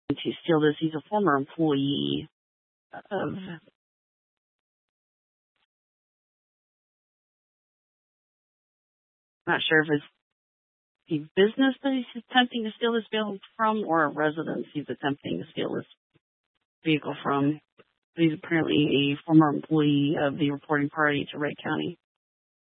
to steal this. He's a former employee of not sure if it's the business that he's attempting to steal this vehicle from or a residence he's attempting to steal this vehicle from. He's apparently a former employee of the reporting party to Wright County.